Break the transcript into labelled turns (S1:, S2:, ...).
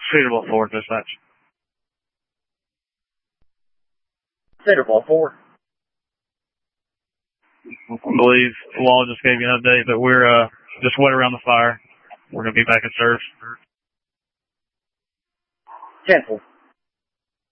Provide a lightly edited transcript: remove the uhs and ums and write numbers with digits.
S1: Suitable for dispatch.
S2: Suitable for.
S1: I believe Law just gave you an update, but we're just wet around the fire. We're going to be back in service.
S2: 10-4.